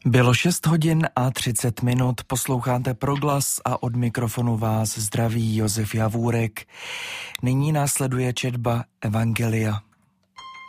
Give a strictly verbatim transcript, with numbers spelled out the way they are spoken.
Bylo šest hodin a třicet minut, posloucháte Proglas a od mikrofonu vás zdraví Josef Javůrek. Nyní následuje četba Evangelia.